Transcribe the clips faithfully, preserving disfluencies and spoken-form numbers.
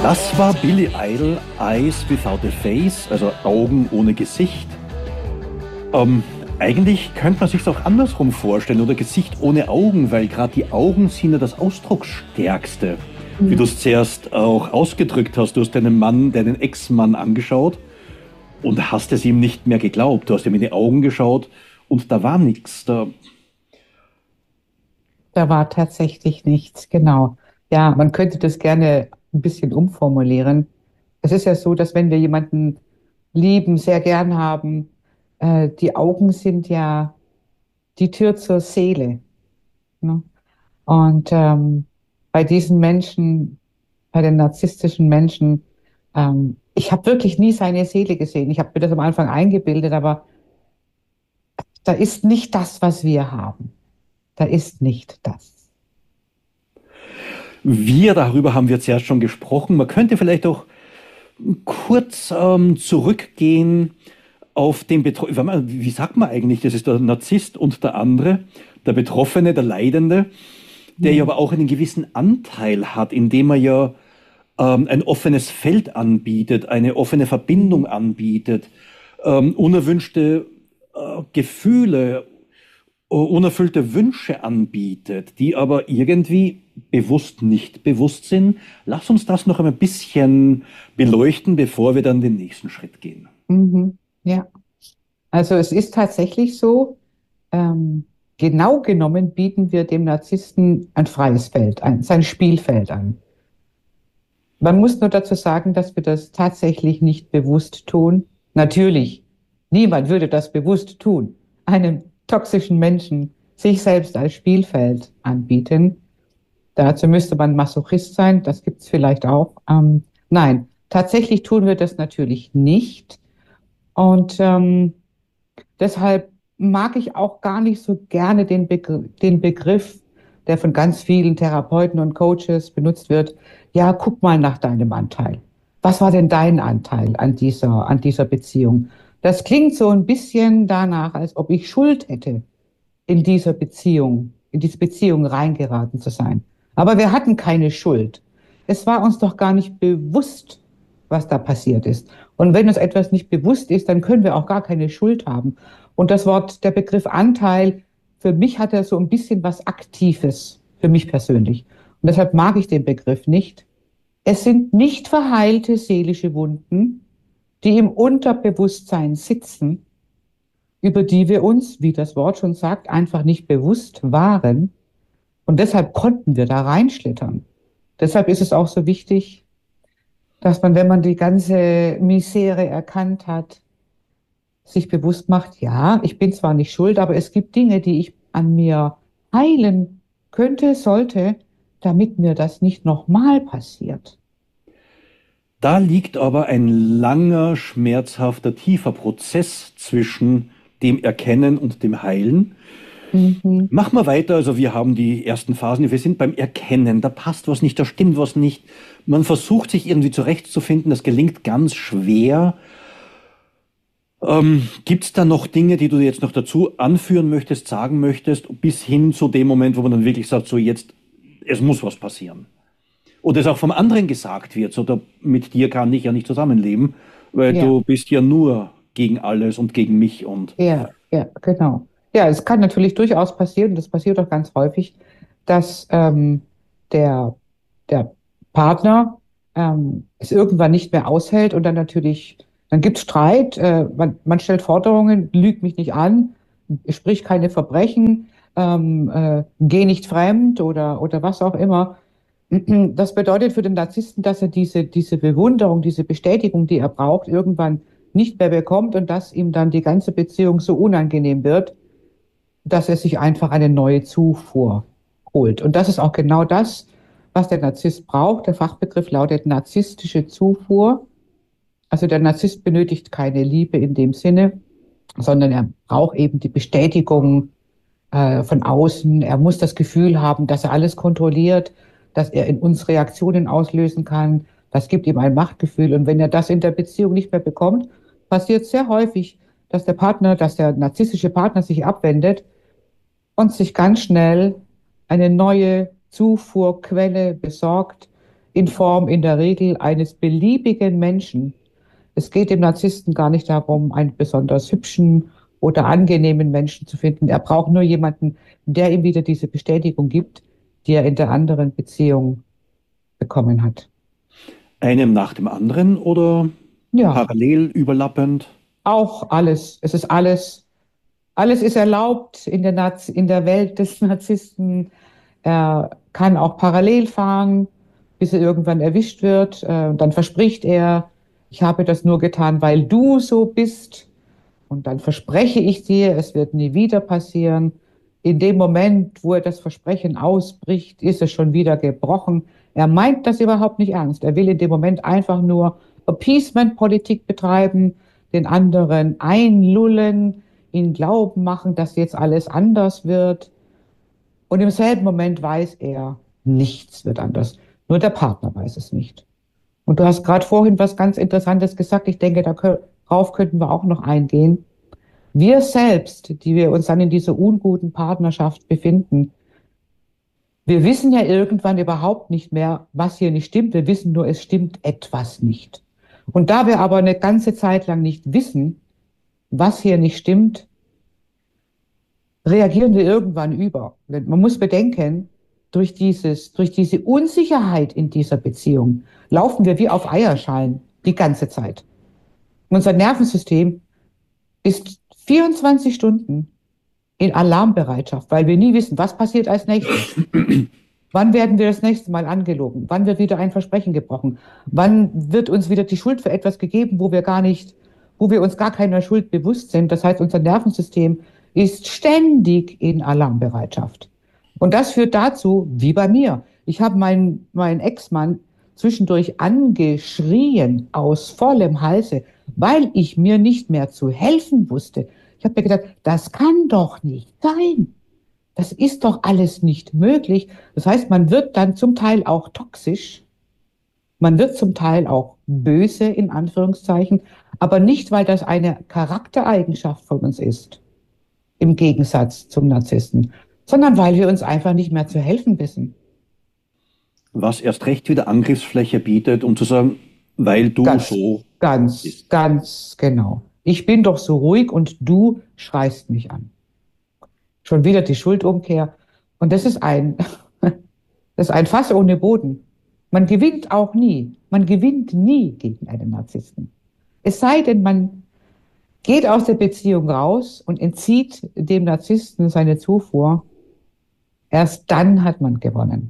Das war Billy Idol, Eyes Without a Face, also Augen ohne Gesicht. Ähm, eigentlich könnte man sich es auch andersrum vorstellen, oder Gesicht ohne Augen, weil gerade die Augen sind ja das Ausdrucksstärkste. Wie du Mhm. es zuerst auch ausgedrückt hast, du hast deinen Mann, deinen Ex-Mann angeschaut und hast es ihm nicht mehr geglaubt. Du hast ihm in die Augen geschaut und da war nichts. Da, Da war tatsächlich nichts, genau. Ja, man könnte das gerne ein bisschen umformulieren. Es ist ja so, dass wenn wir jemanden lieben, sehr gern haben, äh, die Augen sind ja die Tür zur Seele. Ne? Und ähm, bei diesen Menschen, bei den narzisstischen Menschen, ähm, ich habe wirklich nie seine Seele gesehen. Ich habe mir das am Anfang eingebildet, aber da ist nicht das, was wir haben. Da ist nicht das. wir, darüber haben wir zuerst schon gesprochen. Man könnte vielleicht auch kurz ähm, zurückgehen auf den Betroffenen. Wie sagt man eigentlich, das ist der Narzisst und der andere, der Betroffene, der Leidende, der ja Mhm. aber auch einen gewissen Anteil hat, indem er ja ähm, ein offenes Feld anbietet, eine offene Verbindung Mhm. anbietet, ähm, unerwünschte äh, Gefühle, äh, unerfüllte Wünsche anbietet, die aber irgendwie bewusst nicht bewusst sind. Lass uns das noch ein bisschen beleuchten, bevor wir dann den nächsten Schritt gehen. Mhm. Ja. Also es ist tatsächlich so, ähm, genau genommen bieten wir dem Narzissten ein freies Feld an, sein Spielfeld an. Man muss nur dazu sagen, dass wir das tatsächlich nicht bewusst tun. Natürlich, niemand würde das bewusst tun, einem toxischen Menschen sich selbst als Spielfeld anbieten. Dazu müsste man Masochist sein, das gibt es vielleicht auch. Ähm, nein, tatsächlich tun wir das natürlich nicht. Und ähm, deshalb mag ich auch gar nicht so gerne den Begr den Begriff, der von ganz vielen Therapeuten und Coaches benutzt wird. Ja, guck mal nach deinem Anteil. Was war denn dein Anteil an dieser, an dieser Beziehung? Das klingt so ein bisschen danach, als ob ich Schuld hätte, in dieser Beziehung, in diese Beziehung reingeraten zu sein. Aber wir hatten keine Schuld. Es war uns doch gar nicht bewusst, was da passiert ist. Und wenn uns etwas nicht bewusst ist, dann können wir auch gar keine Schuld haben. Und das Wort, der Begriff Anteil, für mich hat er so ein bisschen was Aktives, für mich persönlich. Und deshalb mag ich den Begriff nicht. Es sind nicht verheilte seelische Wunden, die im Unterbewusstsein sitzen, über die wir uns, wie das Wort schon sagt, einfach nicht bewusst waren. Und deshalb konnten wir da reinschlittern. Deshalb ist es auch so wichtig, dass man, wenn man die ganze Misere erkannt hat, sich bewusst macht, ja, ich bin zwar nicht schuld, aber es gibt Dinge, die ich an mir heilen könnte, sollte, damit mir das nicht nochmal passiert. Da liegt aber ein langer, schmerzhafter, tiefer Prozess zwischen dem Erkennen und dem Heilen. Mhm. Machen wir weiter. Also wir haben die ersten Phasen. Wir sind beim Erkennen. Da passt was nicht, da stimmt was nicht. Man versucht sich irgendwie zurechtzufinden. Das gelingt ganz schwer. Ähm, Gibt es da noch Dinge, die du jetzt noch dazu anführen möchtest, sagen möchtest, bis hin zu dem Moment, wo man dann wirklich sagt, so jetzt, es muss was passieren? Oder es auch vom anderen gesagt wird, so, da, mit dir kann ich ja nicht zusammenleben, weil Ja, du bist ja nur gegen alles und gegen mich und ja, ja, genau. Ja, es kann natürlich durchaus passieren, das passiert auch ganz häufig, dass ähm, der, der Partner ähm, es irgendwann nicht mehr aushält und dann natürlich, dann gibt es Streit, äh, man, man stellt Forderungen, lügt mich nicht an, sprich keine Verbrechen, ähm, äh, geh nicht fremd oder, oder was auch immer. Das bedeutet für den Narzissten, dass er diese, diese Bewunderung, diese Bestätigung, die er braucht, irgendwann nicht mehr bekommt und dass ihm dann die ganze Beziehung so unangenehm wird, dass er sich einfach eine neue Zufuhr holt. Und das ist auch genau das, was der Narzisst braucht. Der Fachbegriff lautet narzisstische Zufuhr. Also der Narzisst benötigt keine Liebe in dem Sinne, sondern er braucht eben die Bestätigung äh, von außen. Er muss das Gefühl haben, dass er alles kontrolliert, dass er in uns Reaktionen auslösen kann. Das gibt ihm ein Machtgefühl. Und wenn er das in der Beziehung nicht mehr bekommt, passiert sehr häufig, dass der Partner, dass der narzisstische Partner sich abwendet und sich ganz schnell eine neue Zufuhrquelle besorgt, in Form in der Regel eines beliebigen Menschen. Es geht dem Narzissten gar nicht darum, einen besonders hübschen oder angenehmen Menschen zu finden. Er braucht nur jemanden, der ihm wieder diese Bestätigung gibt, die er in der anderen Beziehung bekommen hat. Einem nach dem anderen oder Ja, parallel überlappend? auch alles. Es ist alles, alles ist erlaubt in der Naz in der Welt des Narzissten. Er kann auch parallel fahren, bis er irgendwann erwischt wird. Äh, dann verspricht er, ich habe das nur getan, weil du so bist. Und dann verspreche ich dir, es wird nie wieder passieren. In dem Moment, wo er das Versprechen ausbricht, ist es schon wieder gebrochen. Er meint das überhaupt nicht ernst. Er will in dem Moment einfach nur Appeasement-Politik betreiben, den anderen einlullen, ihn glauben machen, dass jetzt alles anders wird. Und im selben Moment weiß er, nichts wird anders. Nur der Partner weiß es nicht. Und du hast gerade vorhin was ganz Interessantes gesagt. Ich denke, darauf könnten wir auch noch eingehen. Wir selbst, die wir uns dann in dieser unguten Partnerschaft befinden, wir wissen ja irgendwann überhaupt nicht mehr, was hier nicht stimmt. Wir wissen nur, es stimmt etwas nicht. Und da wir aber eine ganze Zeit lang nicht wissen, was hier nicht stimmt, reagieren wir irgendwann über. Man muss bedenken, durch dieses, durch diese Unsicherheit in dieser Beziehung laufen wir wie auf Eierschalen die ganze Zeit. Unser Nervensystem ist vierundzwanzig Stunden in Alarmbereitschaft, weil wir nie wissen, was passiert als nächstes. Wann werden wir das nächste Mal angelogen? Wann wird wieder ein Versprechen gebrochen? Wann wird uns wieder die Schuld für etwas gegeben, wo wir gar nicht, wo wir uns gar keiner Schuld bewusst sind? Das heißt, unser Nervensystem ist ständig in Alarmbereitschaft. Und das führt dazu, wie bei mir. Ich habe meinen, meinen Ex-Mann zwischendurch angeschrien aus vollem Halse, weil ich mir nicht mehr zu helfen wusste. Ich habe mir gedacht, das kann doch nicht sein. Das ist doch alles nicht möglich. Das heißt, man wird dann zum Teil auch toxisch. Man wird zum Teil auch böse, in Anführungszeichen, aber nicht, weil das eine Charaktereigenschaft von uns ist, im Gegensatz zum Narzissten, sondern weil wir uns einfach nicht mehr zu helfen wissen. Was erst recht wieder Angriffsfläche bietet, um zu sagen, weil du Ganz, so ganz, bist. ganz genau. Ich bin doch so ruhig und du schreist mich an. Schon wieder die Schuldumkehr. Und das ist ein, das ist ein Fass ohne Boden. Man gewinnt auch nie. Man gewinnt nie gegen einen Narzissten. Es sei denn, man geht aus der Beziehung raus und entzieht dem Narzissten seine Zufuhr. Erst dann hat man gewonnen.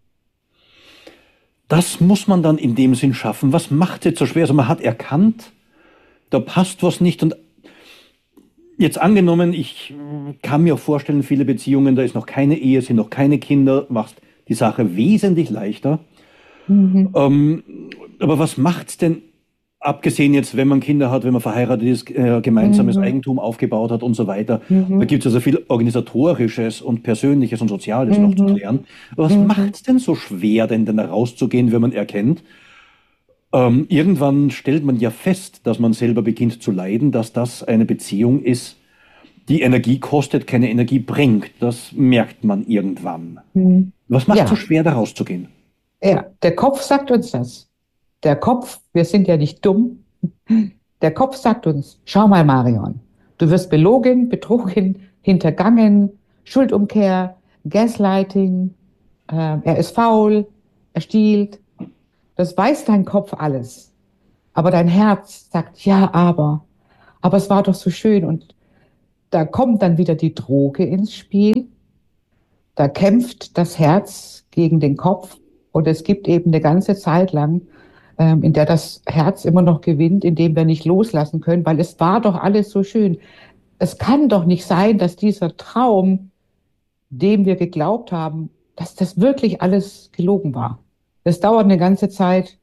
Das muss man dann in dem Sinn schaffen. Was macht es so schwer? Also man hat erkannt, da passt was nicht. Und jetzt angenommen, ich kann mir auch vorstellen, viele Beziehungen, da ist noch keine Ehe, sind noch keine Kinder, machst die Sache wesentlich leichter. Mhm. Ähm, aber was macht's denn, abgesehen jetzt, wenn man Kinder hat, wenn man verheiratet ist, äh, gemeinsames Mhm. Eigentum aufgebaut hat und so weiter. Mhm. Da gibt es also viel Organisatorisches und Persönliches und Soziales noch zu Mhm. klären. Aber was Mhm. macht's denn so schwer, denn, denn da rauszugehen, wenn man erkennt, ähm, irgendwann stellt man ja fest, dass man selber beginnt zu leiden, dass das eine Beziehung ist, die Energie kostet, keine Energie bringt. Das merkt man irgendwann. Mhm. Was macht so Ja, schwer, da rauszugehen? ja, der Kopf sagt uns das. Der Kopf, wir sind ja nicht dumm. Der Kopf sagt uns, schau mal, Marion, du wirst belogen, betrogen, hintergangen, Schuldumkehr, Gaslighting, äh, er ist faul, er stiehlt. Das weiß dein Kopf alles. Aber dein Herz sagt, ja, aber, aber es war doch so schön. Und da kommt dann wieder die Droge ins Spiel. Da kämpft das Herz gegen den Kopf. Und es gibt eben eine ganze Zeit lang, ähm, in der das Herz immer noch gewinnt, indem wir nicht loslassen können, weil es war doch alles so schön. Es kann doch nicht sein, dass dieser Traum, dem wir geglaubt haben, dass das wirklich alles gelogen war. Es dauert eine ganze Zeit,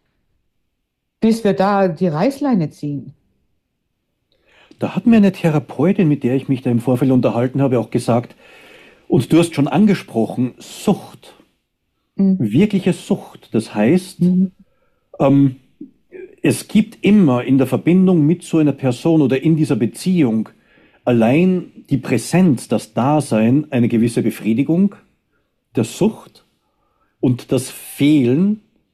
bis wir da die Reißleine ziehen. Da hat mir eine Therapeutin, mit der ich mich da im Vorfeld unterhalten habe, auch gesagt, und du hast schon angesprochen, Sucht, Mhm. wirkliche Sucht. Das heißt, Mhm. ähm, es gibt immer in der Verbindung mit so einer Person oder in dieser Beziehung allein die Präsenz, das Dasein, eine gewisse Befriedigung der Sucht und das Fehlen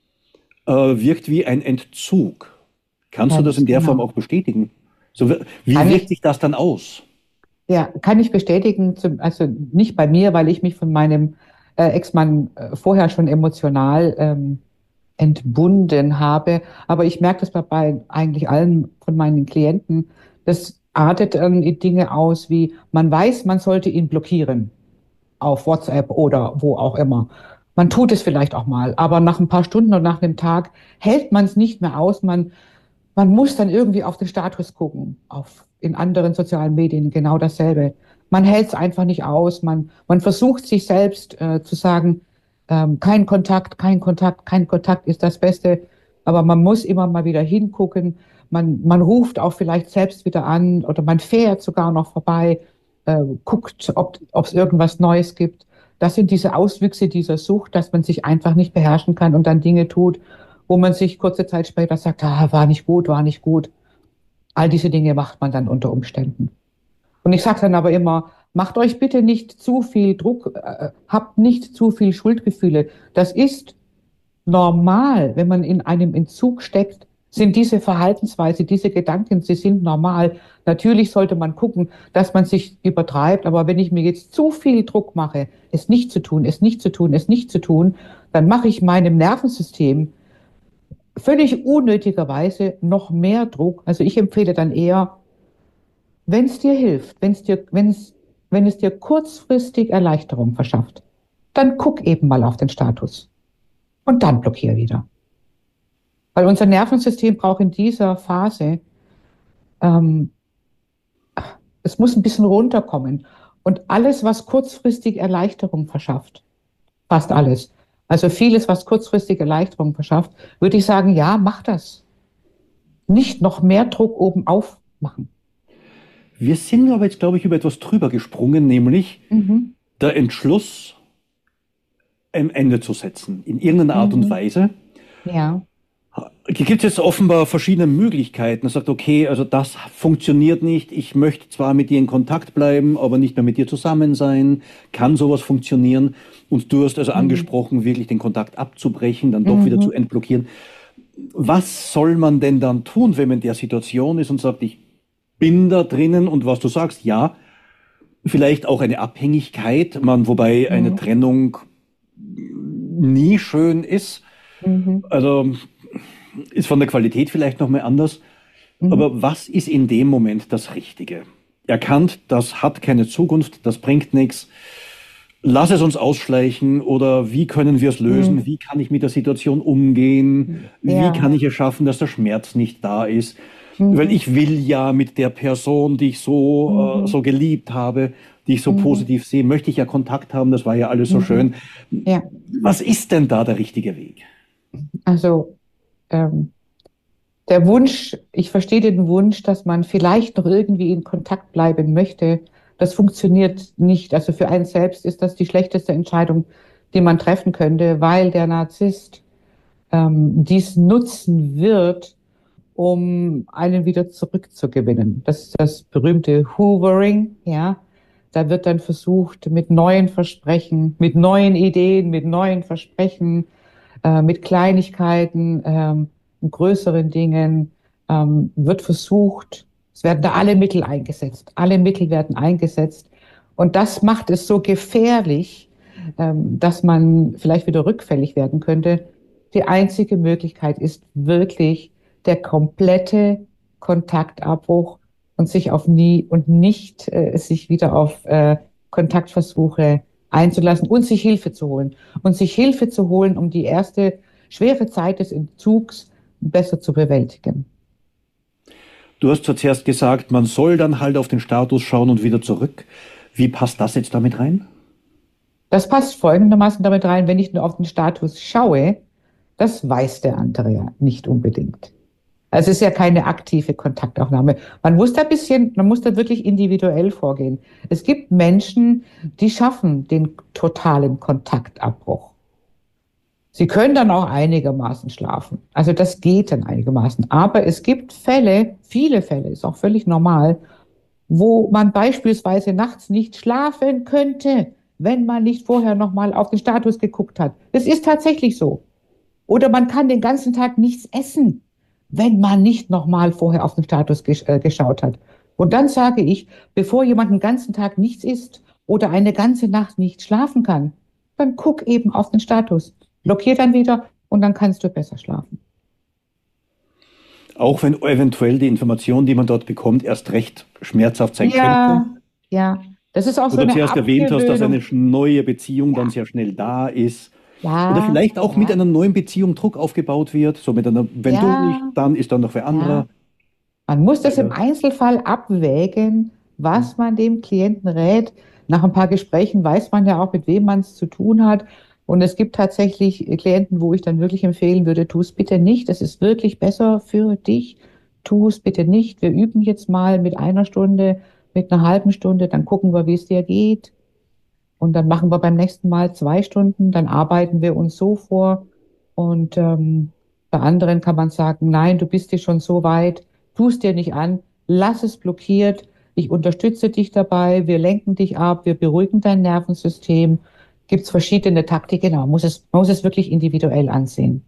äh, wirkt wie ein Entzug. Kannst du das Ganz in der Form genau. auch bestätigen? So, wie Kann wirkt ich, sich das dann aus? ja, kann ich bestätigen, zum, also nicht bei mir, weil ich mich von meinem äh, Ex-Mann äh, vorher schon emotional ähm, entbunden habe. Aber ich merke das bei, bei eigentlich allen von meinen Klienten. Das artet ähm, in Dinge aus, wie man weiß, man sollte ihn blockieren auf WhatsApp oder wo auch immer. Man tut es vielleicht auch mal, aber nach ein paar Stunden oder nach einem Tag hält man es nicht mehr aus. Man, man muss dann irgendwie auf den Status gucken, auf, in anderen sozialen Medien genau dasselbe. Man hält es einfach nicht aus. Man, man versucht sich selbst äh, zu sagen, ähm, kein Kontakt, kein Kontakt, kein Kontakt ist das Beste. Aber man muss immer mal wieder hingucken. Man, man ruft auch vielleicht selbst wieder an oder man fährt sogar noch vorbei, äh, guckt, ob es irgendwas Neues gibt. Das sind diese Auswüchse dieser Sucht, dass man sich einfach nicht beherrschen kann und dann Dinge tut, wo man sich kurze Zeit später sagt, ah, war nicht gut, war nicht gut. All diese Dinge macht man dann unter Umständen. Und ich sage dann aber immer, macht euch bitte nicht zu viel Druck, äh, habt nicht zu viel Schuldgefühle. Das ist normal, wenn man in einem Entzug steckt, sind diese Verhaltensweise, diese Gedanken, sie sind normal. Natürlich sollte man gucken, dass man sich übertreibt, aber wenn ich mir jetzt zu viel Druck mache, es nicht zu tun, es nicht zu tun, es nicht zu tun, dann mache ich meinem Nervensystem völlig unnötigerweise noch mehr Druck. Also ich empfehle dann eher, wenn es dir hilft, wenn es dir, wenn es, wenn es dir kurzfristig Erleichterung verschafft, dann guck eben mal auf den Status und dann blockier wieder. Weil unser Nervensystem braucht in dieser Phase, ähm, es muss ein bisschen runterkommen. Und alles, was kurzfristig Erleichterung verschafft, fast alles, also vieles, was kurzfristig Erleichterung verschafft, würde ich sagen, ja, mach das. Nicht noch mehr Druck oben auf machen. Wir sind aber jetzt, glaube ich, über etwas drüber gesprungen, nämlich Mhm. der Entschluss, ein Ende zu setzen, in irgendeiner Art und Mhm. Weise. Ja. Hier gibt es jetzt offenbar verschiedene Möglichkeiten. Er sagt, okay, also das funktioniert nicht. Ich möchte zwar mit dir in Kontakt bleiben, aber nicht mehr mit dir zusammen sein. Kann sowas funktionieren? Und du hast also Mhm. angesprochen, wirklich den Kontakt abzubrechen, dann doch wieder zu Mhm. entblockieren. Was soll man denn dann tun, wenn man in der Situation ist und sagt, ich bin da drinnen und was du sagst, ja, vielleicht auch eine Abhängigkeit, man, wobei eine Mhm. Trennung nie schön ist. Mhm. Also ist von der Qualität vielleicht noch mal anders. Mhm. Aber was ist in dem Moment das Richtige? Erkannt, das hat keine Zukunft, das bringt nichts. Lass es uns ausschleichen oder wie können wir es lösen? Mhm. Wie kann ich mit der Situation umgehen? Wie Ja. kann ich es schaffen, dass der Schmerz nicht da ist? Weil Mhm. ich will ja mit der Person, die ich so, äh, Mhm. so geliebt habe, die ich so Mhm. positiv sehe, möchte ich ja Kontakt haben, das war ja alles so Mhm. schön. Ja, Was ist denn da der richtige Weg? also ähm, der Wunsch, ich verstehe den Wunsch, dass man vielleicht noch irgendwie in Kontakt bleiben möchte. Das funktioniert nicht. Also für einen selbst ist das die schlechteste Entscheidung, die man treffen könnte, weil der Narzisst ähm, dies nutzen wird, um einen wieder zurückzugewinnen. Das ist das berühmte Hoovering, ja. Da wird dann versucht, mit neuen Versprechen, mit neuen Ideen, mit neuen Versprechen, äh, mit Kleinigkeiten, ähm, größeren Dingen, ähm, wird versucht, es werden da alle Mittel eingesetzt. Alle Mittel werden eingesetzt. Und das macht es so gefährlich, ähm, dass man vielleicht wieder rückfällig werden könnte. Die einzige Möglichkeit ist wirklich der komplette Kontaktabbruch und sich auf nie und nicht äh, sich wieder auf äh, Kontaktversuche einzulassen und sich Hilfe zu holen. Und sich Hilfe zu holen, um die erste schwere Zeit des Entzugs besser zu bewältigen. Du hast zuerst gesagt, man soll dann halt auf den Status schauen und wieder zurück. Wie passt das jetzt damit rein? Das passt folgendermaßen damit rein, wenn ich nur auf den Status schaue, das weiß der andere ja nicht unbedingt. Also es ist ja keine aktive Kontaktaufnahme. Man muss da ein bisschen, man muss da wirklich individuell vorgehen. Es gibt Menschen, die schaffen den totalen Kontaktabbruch. Sie können dann auch einigermaßen schlafen. Also das geht dann einigermaßen. Aber es gibt Fälle, viele Fälle, ist auch völlig normal, wo man beispielsweise nachts nicht schlafen könnte, wenn man nicht vorher nochmal auf den Status geguckt hat. Das ist tatsächlich so. Oder man kann den ganzen Tag nichts essen, wenn man nicht nochmal vorher auf den Status gesch äh, geschaut hat. Und dann sage ich, bevor jemand den ganzen Tag nichts isst oder eine ganze Nacht nicht schlafen kann, dann guck eben auf den Status. Blockier dann wieder und dann kannst du besser schlafen. Auch wenn eventuell die Information, die man dort bekommt, erst recht schmerzhaft sein Ja, könnte. ja. Das ist auch Wo so du eine zuerst erwähnt hast, dass eine Abgewöhnung. neue Beziehung dann Ja, sehr schnell da ist. Oder ja, vielleicht auch mit ja, einer neuen Beziehung Druck aufgebaut wird. So mit einer, wenn du nicht, ja, dann ist dann noch wer ja. anderer. Man muss das im Äh, Einzelfall abwägen, was man dem Klienten rät. Nach ein paar Gesprächen weiß man ja auch, mit wem man es zu tun hat. Und es gibt tatsächlich Klienten, wo ich dann wirklich empfehlen würde, tu es bitte nicht. Das ist wirklich besser für dich. Tu es bitte nicht. Wir üben jetzt mal mit einer Stunde, mit einer halben Stunde, dann gucken wir, wie es dir geht. Und dann machen wir beim nächsten Mal zwei Stunden, dann arbeiten wir uns so vor. Und ähm, bei anderen kann man sagen, nein, du bist dir schon so weit, tu es dir nicht an, lass es blockiert, ich unterstütze dich dabei, wir lenken dich ab, wir beruhigen dein Nervensystem. Gibt es verschiedene Taktiken, aber man muss es, man muss es wirklich individuell ansehen.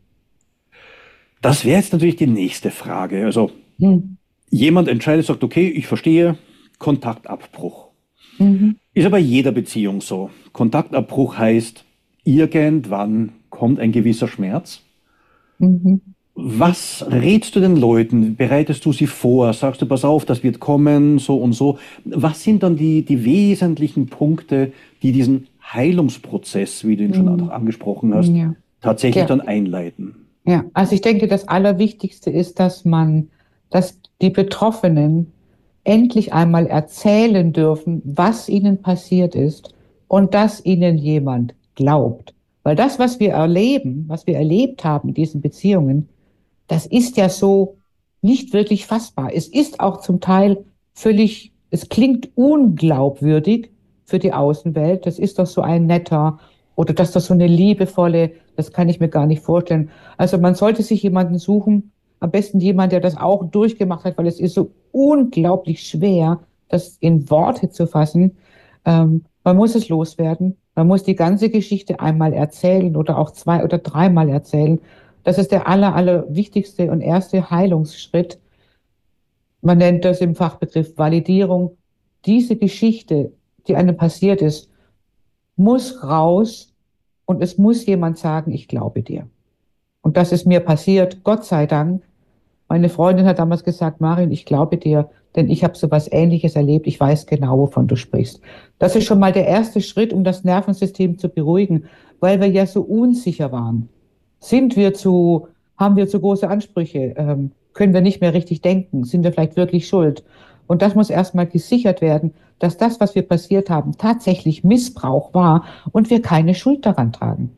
Das wäre jetzt natürlich die nächste Frage. Also Hm. jemand entscheidet, sagt, okay, ich verstehe, Kontaktabbruch. Mhm. Ist aber bei jeder Beziehung so. Kontaktabbruch heißt, irgendwann kommt ein gewisser Schmerz. Mhm. Was rätst du den Leuten? Bereitest du sie vor? Sagst du, pass auf, das wird kommen, so und so. Was sind dann die, die wesentlichen Punkte, die diesen Heilungsprozess, wie du ihn schon auch Mhm. angesprochen hast, Ja. tatsächlich Ja. dann einleiten? Ja, also ich denke, das Allerwichtigste ist, dass man, dass die Betroffenen endlich einmal erzählen dürfen, was ihnen passiert ist und dass ihnen jemand glaubt. Weil das, was wir erleben, was wir erlebt haben in diesen Beziehungen, das ist ja so nicht wirklich fassbar. Es ist auch zum Teil völlig, es klingt unglaubwürdig für die Außenwelt. Das ist doch so ein netter oder das ist doch so eine liebevolle, das kann ich mir gar nicht vorstellen. Also man sollte sich jemanden suchen, am besten jemand, der das auch durchgemacht hat, weil es ist so unglaublich schwer, das in Worte zu fassen. Ähm, man muss es loswerden. Man muss die ganze Geschichte einmal erzählen oder auch zwei oder dreimal erzählen. Das ist der aller, aller wichtigste und erste Heilungsschritt. Man nennt das im Fachbegriff Validierung. Diese Geschichte, die einem passiert ist, muss raus und es muss jemand sagen, ich glaube dir. Und das ist mir passiert, Gott sei Dank. Meine Freundin hat damals gesagt, Marin, ich glaube dir, denn ich habe so was Ähnliches erlebt. Ich weiß genau, wovon du sprichst. Das ist schon mal der erste Schritt, um das Nervensystem zu beruhigen, weil wir ja so unsicher waren. Sind wir zu, haben wir zu große Ansprüche? Ähm, können wir nicht mehr richtig denken? Sind wir vielleicht wirklich schuld? Und das muss erstmal gesichert werden, dass das, was wir passiert haben, tatsächlich Missbrauch war und wir keine Schuld daran tragen.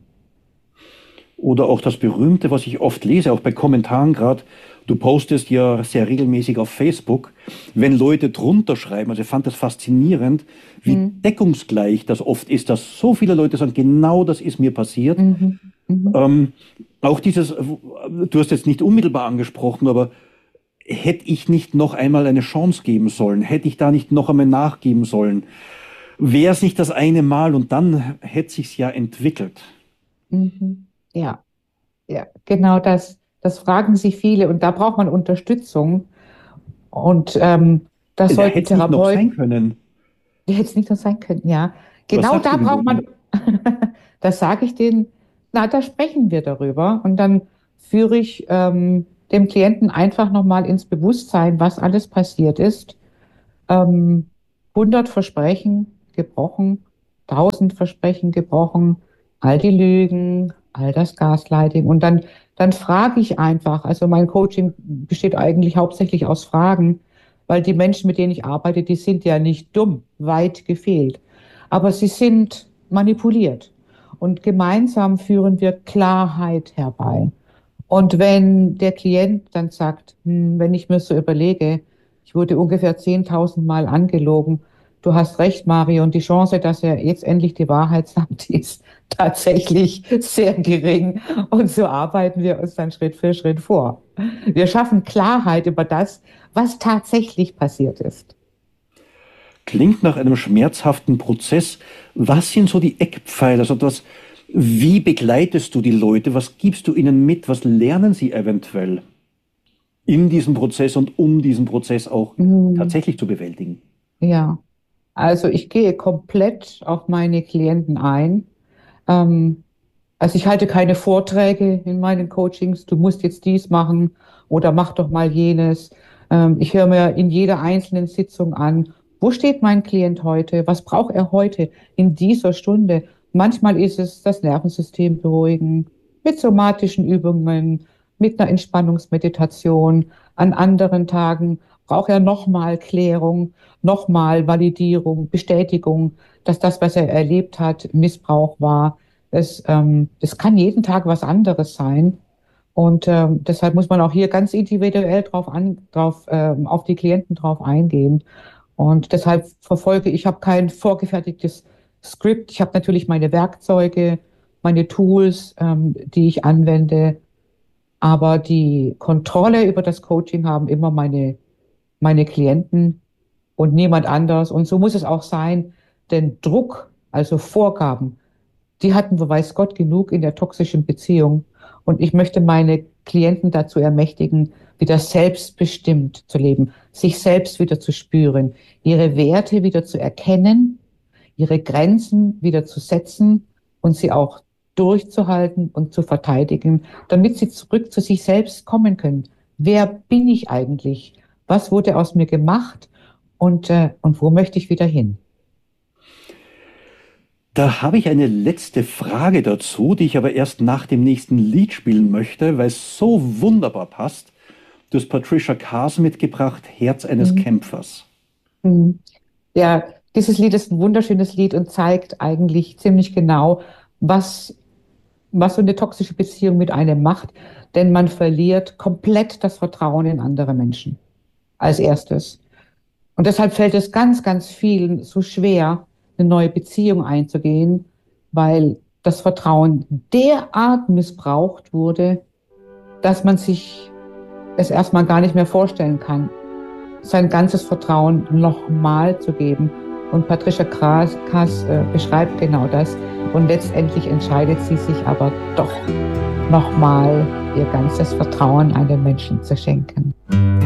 Oder auch das Berühmte, was ich oft lese, auch bei Kommentaren gerade. Du postest ja sehr regelmäßig auf Facebook, wenn Leute drunter schreiben, also ich fand das faszinierend, wie Mhm. deckungsgleich das oft ist, dass so viele Leute sagen, genau das ist mir passiert. Mhm. Mhm. Ähm, auch dieses, du hast jetzt nicht unmittelbar angesprochen, aber hätte ich nicht noch einmal eine Chance geben sollen? Hätte ich da nicht noch einmal nachgeben sollen? Wäre es nicht das eine Mal und dann hätte sich's ja entwickelt. Mhm. Ja. Ja, genau das. Das fragen sich viele und da braucht man Unterstützung. Und ähm, das Da sollten hätte es nicht noch sein Therapeuten, können. die jetzt nicht so sein könnten, ja. Was Genau sagst du da den braucht man, Leuten? das sage ich denen, na, da sprechen wir darüber. Und dann führe ich ähm, dem Klienten einfach nochmal ins Bewusstsein, was alles passiert ist. Ähm, hundert Versprechen gebrochen, tausend Versprechen gebrochen, all die Lügen, all das Gaslighting. Und dann, dann frage ich einfach, also mein Coaching besteht eigentlich hauptsächlich aus Fragen, weil die Menschen, mit denen ich arbeite, die sind ja nicht dumm, weit gefehlt. Aber sie sind manipuliert. Und gemeinsam führen wir Klarheit herbei. Und wenn der Klient dann sagt, hm, wenn ich mir so überlege, ich wurde ungefähr zehntausend Mal angelogen, du hast recht, Mario, und die Chance, dass er jetzt endlich die Wahrheit sagt, die ist tatsächlich sehr gering. Und so arbeiten wir uns dann Schritt für Schritt vor. Wir schaffen Klarheit über das, was tatsächlich passiert ist. Klingt nach einem schmerzhaften Prozess. Was sind so die Eckpfeiler? Also das, Wie begleitest du die Leute? Was gibst du ihnen mit? Was lernen sie eventuell in diesem Prozess und um diesen Prozess auch Mhm. tatsächlich zu bewältigen? Ja, also ich gehe komplett auf meine Klienten ein. Ähm, also ich halte keine Vorträge in meinen Coachings, du musst jetzt dies machen oder mach doch mal jenes. Ähm, ich höre mir in jeder einzelnen Sitzung an, wo steht mein Klient heute? Was braucht er heute in dieser Stunde? Manchmal ist es das Nervensystem beruhigen, mit somatischen Übungen, mit einer Entspannungsmeditation. An anderen Tagen braucht er nochmal Klärung, nochmal Validierung, Bestätigung, dass das, was er erlebt hat, Missbrauch war. Es, ähm, es kann jeden Tag was anderes sein. Und ähm, deshalb muss man auch hier ganz individuell drauf an, drauf, ähm, auf die Klienten drauf eingehen. Und deshalb verfolge ich, habe kein vorgefertigtes Skript. Ich habe natürlich meine Werkzeuge, meine Tools, ähm, die ich anwende. Aber die Kontrolle über das Coaching haben immer meine, meine Klienten und niemand anders. Und so muss es auch sein, denn Druck, also Vorgaben, die hatten wir, weiß Gott, genug in der toxischen Beziehung. Und ich möchte meine Klienten dazu ermächtigen, wieder selbstbestimmt zu leben, sich selbst wieder zu spüren, ihre Werte wieder zu erkennen, ihre Grenzen wieder zu setzen und sie auch durchzuhalten und zu verteidigen, damit sie zurück zu sich selbst kommen können. Wer bin ich eigentlich? Was wurde aus mir gemacht? Und, äh, und wo möchte ich wieder hin? Da habe ich eine letzte Frage dazu, die ich aber erst nach dem nächsten Lied spielen möchte, weil es so wunderbar passt. Du hast Patricia Kaas mitgebracht, Herz eines Mhm. Kämpfers. Mhm. Ja, dieses Lied ist ein wunderschönes Lied und zeigt eigentlich ziemlich genau, was, was so eine toxische Beziehung mit einem macht. Denn man verliert komplett das Vertrauen in andere Menschen als erstes. Und deshalb fällt es ganz, ganz vielen so schwer, eine neue Beziehung einzugehen, weil das Vertrauen derart missbraucht wurde, dass man sich es erstmal gar nicht mehr vorstellen kann, sein ganzes Vertrauen nochmal zu geben. Und Patricia Kaas, Kaas äh, beschreibt genau das. Und letztendlich entscheidet sie sich aber doch nochmal ihr ganzes Vertrauen einem Menschen zu schenken.